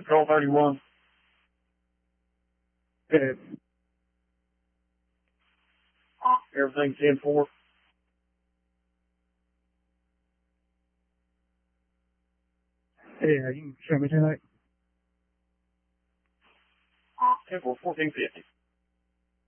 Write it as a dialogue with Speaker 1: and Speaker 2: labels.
Speaker 1: Control 31.
Speaker 2: Okay.
Speaker 1: Everything 10-4.
Speaker 2: Yeah, you can show me tonight.
Speaker 1: 10-4, 1450.